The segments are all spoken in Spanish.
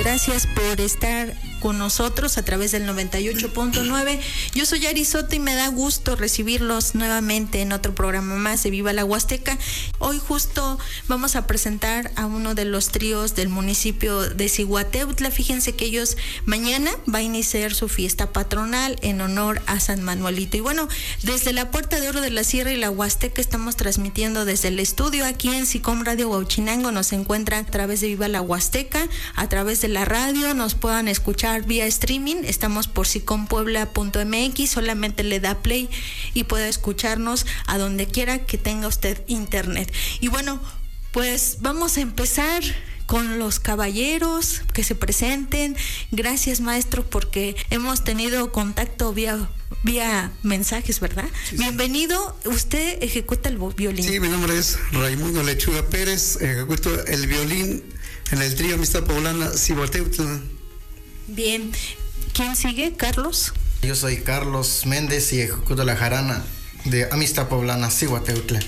gracias por estar con nosotros a través del 98.9. Yo soy Ari Soto y me da gusto recibirlos nuevamente en otro programa más de Viva la Huasteca. Hoy justo vamos a presentar a uno de los tríos del municipio de Zihuateutla. Fíjense que ellos mañana va a iniciar su fiesta patronal en honor a San Manuelito. Y bueno, desde la Puerta de Oro de la Sierra y la Huasteca estamos transmitiendo desde el estudio aquí en SICOM Radio Huauchinango. Nos encuentran a través de Viva la Huasteca, a través de la radio, nos puedan escuchar vía streaming. Estamos por sicompuebla.mx, solamente le da play y puede escucharnos a donde quiera que tenga usted internet. Y bueno, pues vamos a empezar con los caballeros que se presenten. Gracias, maestro, porque hemos tenido contacto vía mensajes, ¿verdad? Sí. Bienvenido. Usted ejecuta el violín. Sí, mi nombre es Raimundo Lechuga Pérez, ejecuto el violín en el trío Amistad Poblana Zihuateutla. Bien. ¿Quién sigue? ¿Carlos? Yo soy Carlos Méndez y ejecuto la jarana de Amistad Poblana Zihuateutla.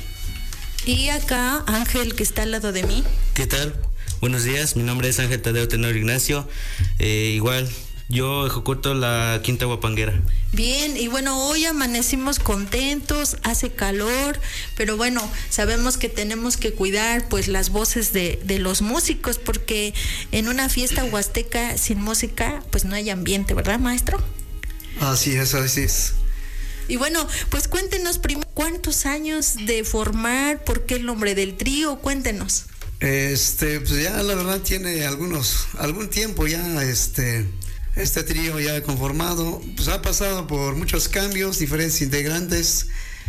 Y acá Ángel, que está al lado de mí. ¿Qué tal? Buenos días, mi nombre es Ángel Tadeo Tenor Ignacio. Igual, yo ejecuto la quinta guapanguera. Bien, y bueno, hoy amanecimos contentos, hace calor, pero bueno, sabemos que tenemos que cuidar pues las voces de los músicos, porque en una fiesta huasteca sin música pues no hay ambiente, ¿verdad, maestro? Así es. Y bueno, pues cuéntenos primero, ¿cuántos años de formar? ¿Por qué el nombre del trío? Cuéntenos. Pues ya la verdad tiene algún tiempo ya este trío ya conformado, pues ha pasado por muchos cambios, diferentes integrantes,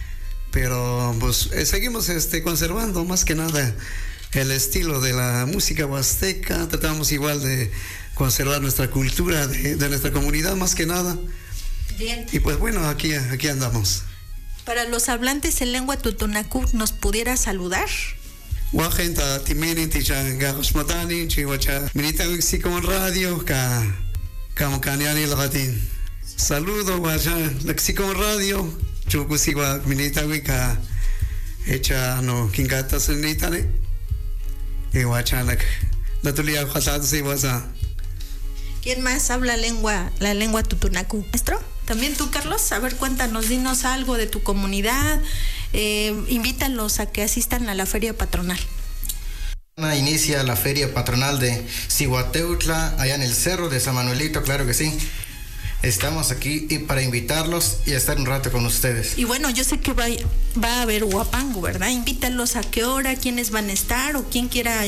pero pues seguimos conservando más que nada el estilo de la música huasteca. Tratamos igual de conservar nuestra cultura de nuestra comunidad más que nada. Bien. Y pues bueno, aquí andamos. Para los hablantes en lengua totonacu, ¿nos pudiera saludar? Wajenta timeni tichan gajosmatani chihuacha minita SICOM Radio Kamokaniani Latin. Saludo guacha SICOM Radio chukusiwa minita wika hecha no kingata senitane y guachanak la tulia khasat si wasa. ¿Quién más habla la lengua tutunacu? ¿Maestro? ¿También tú, Carlos? A ver, cuéntanos, dinos algo de tu comunidad. Invítalos a que asistan a la feria patronal. Inicia la feria patronal de Zihuateutla, allá en el Cerro de San Manuelito, claro que sí. Estamos aquí para invitarlos y estar un rato con ustedes. Y bueno, yo sé que va a haber huapango, ¿verdad? Invítalos a qué hora, quiénes van a estar o quién quiera